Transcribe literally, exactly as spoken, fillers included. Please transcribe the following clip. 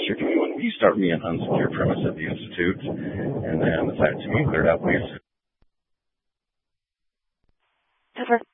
year twenty-one B start me an unsecured premise at the Institute, and then the Site two cleared out. Super.